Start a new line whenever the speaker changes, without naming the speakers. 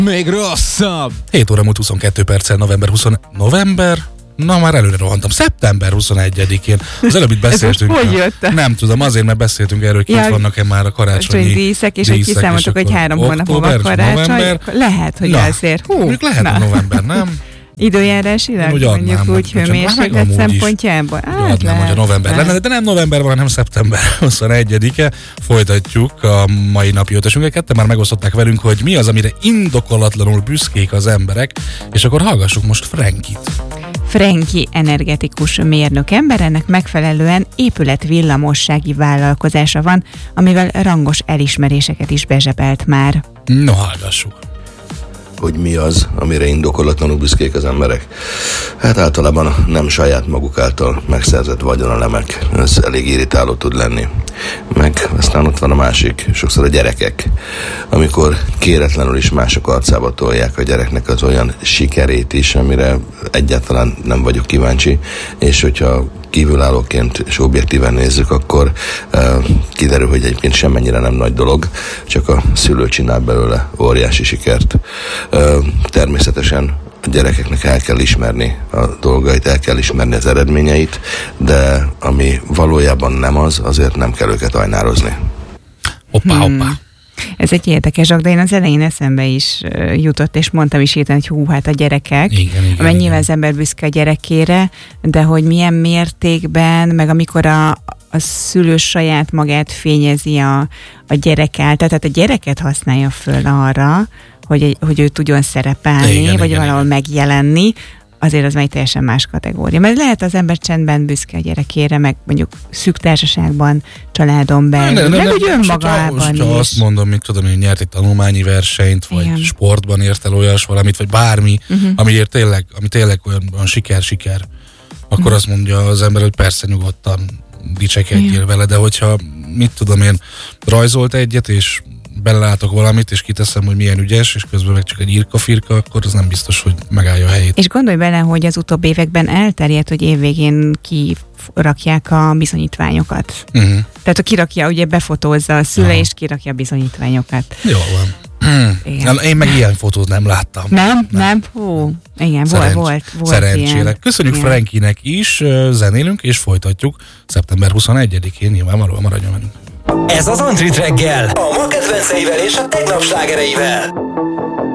Még rosszabb!
7 óra múlt 22 perccel, november? Na, már előre rohantam. Szeptember 21-én. Az előbb itt beszéltünk.
Hogy jöttem?
Nem tudom, azért, mert beszéltünk erről, hogy vannak-e már a karácsonyi
díszek, és hogy kiszámoltuk, hogy 3 hónap múlva karácsony. November. Lehet, hogy azért.
Lehet a november, nem?
Időjárásilag, mondjuk úgy hőmérséklet szempontjából.
Adnám, hogy a november lenne, de nem november van, hanem szeptember 21-e. Folytatjuk a mai napi ötösünket. Ketten már megosztották velünk, hogy mi az, amire indokolatlanul büszkék az emberek, és akkor hallgassuk most Frankit.
Franki energetikus mérnök ember, ennek megfelelően épületvillamossági vállalkozása van, amivel rangos elismeréseket is bezsebelt már.
No, hallgassuk.
Hogy mi az, amire indokolatlanul büszkék az emberek? Hát általában nem saját maguk által megszerzett vagyonelemek. Ez elég irritáló tud lenni. Meg aztán ott van a másik, sokszor a gyerekek. Amikor kéretlenül is mások arcába tolják a gyereknek az olyan sikerét is, amire egyáltalán nem vagyok kíváncsi, és hogyha kívülállóként és objektíven nézzük, akkor kiderül, hogy egyébként semmennyire nem nagy dolog, csak a szülő csinál belőle óriási sikert. Természetesen a gyerekeknek el kell ismerni a dolgait, el kell ismerni az eredményeit, de ami valójában nem az, azért nem kell őket ajnározni.
Hoppá.
Ez egy érdekes dolog, de én az elején eszembe is jutott, és mondtam is hirtelen, hogy hát a gyerekek. Igen. Nyilván az ember büszke a gyerekére, de hogy milyen mértékben, meg amikor a szülő saját magát fényezi a gyerek által, tehát a gyereket használja föl arra, hogy ő tudjon szerepelni, vagy valahol megjelenni, azért az már egy teljesen más kategória. Mert lehet az ember csendben büszke a gyerekére, meg mondjuk szűk társaságban, családon belül, meg úgy önmagában is.
Azt mondom, mit tudom, hogy nyert egy tanulmányi versenyt, vagy igen, sportban ért el olyas valamit, vagy bármi, ami tényleg olyan siker, akkor azt mondja az ember, hogy persze nyugodtan dicsekedjél vele, de hogyha, mit tudom én, rajzolt egyet, és belelátok valamit, és kiteszem, hogy milyen ügyes, és közben meg csak egy irka-firka, akkor az nem biztos, hogy megállja a helyét.
És gondolj bele, hogy az utóbbi években elterjedt, hogy évvégén kirakják a bizonyítványokat. Tehát kirakja, ugye befotózza a szüle, és kirakja a bizonyítványokat.
Jól van. Én meg ilyen fotót nem láttam.
Nem? Hú, igen, volt
szerencsére.
ilyen.
Köszönjük Frankinek is, zenélünk, és folytatjuk szeptember 21-én, nyilvánvalóan maradjon velünk.
Ez az Antrit reggel, a ma kedvenceivel és a tegnap slágereivel.